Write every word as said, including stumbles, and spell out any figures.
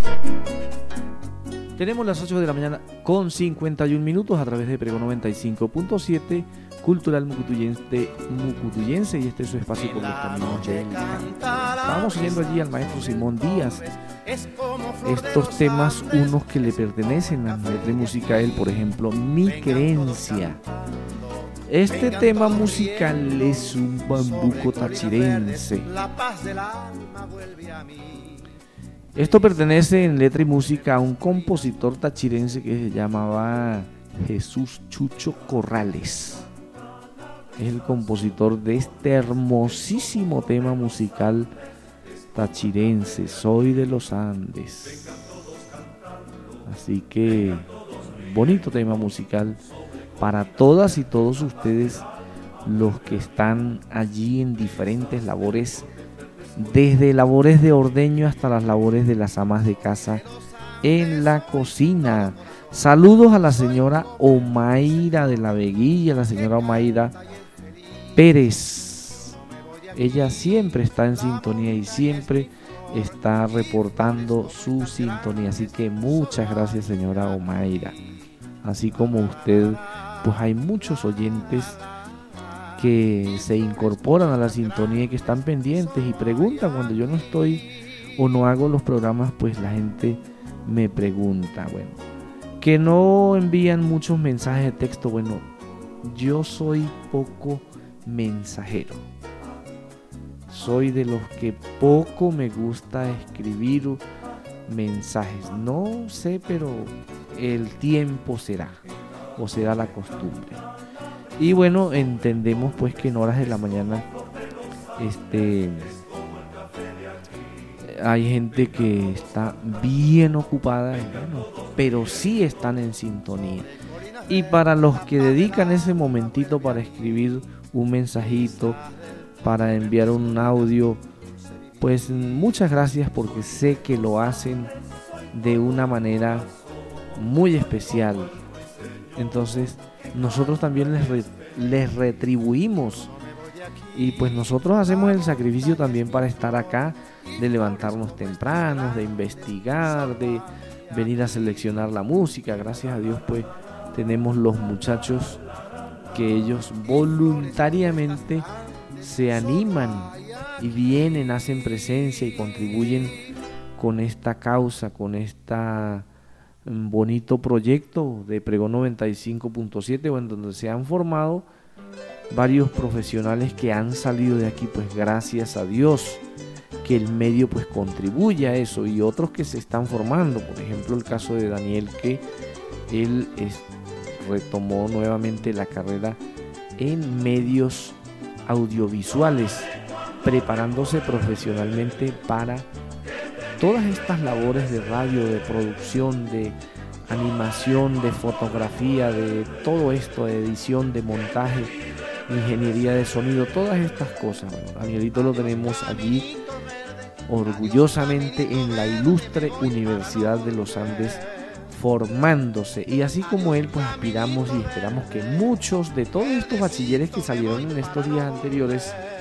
Tenemos las ocho de la mañana con cincuenta y un minutos a través de Pregón noventa y cinco punto siete, Cultural Mucutuyense, Mucutuyense, y este es su espacio por los caminos del canto. Vamos oyendo allí al maestro Simón Díaz estos temas, unos que le pertenecen a la letra y música a él, por ejemplo, Mi Creencia. Este tema musical es un bambuco tachirense. Esto pertenece en letra y música a un compositor tachirense que se llamaba Jesús Chucho Corrales. Es el compositor de este hermosísimo tema musical tachirense, Soy de los Andes. Así que bonito tema musical para todas y todos ustedes los que están allí en diferentes labores, desde labores de ordeño hasta las labores de las amas de casa en la cocina. Saludos a la señora Omaira de la Veguilla, la señora Omaira Pérez. Ella siempre está en sintonía y siempre está reportando su sintonía. Así que muchas gracias, señora Omaira. Así como usted, pues hay muchos oyentes que se incorporan a la sintonía y que están pendientes y preguntan cuando yo no estoy o no hago los programas, pues la gente me pregunta, bueno, que no envían muchos mensajes de texto. Bueno, yo soy poco mensajero, soy de los que poco me gusta escribir mensajes, no sé, pero el tiempo será, o será la costumbre. Y bueno, entendemos pues que en horas de la mañana este, hay gente que está bien ocupada, bueno, pero sí están en sintonía. Y para los que dedican ese momentito para escribir un mensajito, para enviar un audio, pues muchas gracias, porque sé que lo hacen de una manera muy especial. Entonces nosotros también les, re, les retribuimos, y pues nosotros hacemos el sacrificio también para estar acá, de levantarnos temprano, de investigar, de venir a seleccionar la música. Gracias a Dios pues tenemos los muchachos que ellos voluntariamente se animan y vienen, hacen presencia y contribuyen con esta causa, con esta bonito proyecto de Pregón noventa y cinco punto siete, en donde se han formado varios profesionales que han salido de aquí, pues gracias a Dios que el medio pues contribuye a eso, y otros que se están formando, por ejemplo el caso de Daniel, que él es, retomó nuevamente la carrera en medios audiovisuales, preparándose profesionalmente para todas estas labores de radio, de producción, de animación, de fotografía, de todo esto, de edición, de montaje, ingeniería de sonido, todas estas cosas. Bueno, Danielito lo tenemos allí orgullosamente en la ilustre Universidad de los Andes, formándose, y así como él pues aspiramos y esperamos que muchos de todos estos bachilleres que salieron en estos días anteriores